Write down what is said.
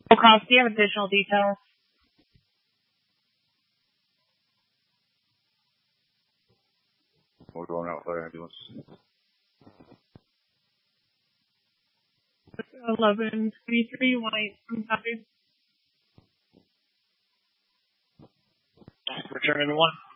Cost, do you have additional details? We're going out for ambulance. 1123, 183, copy. Return everyone.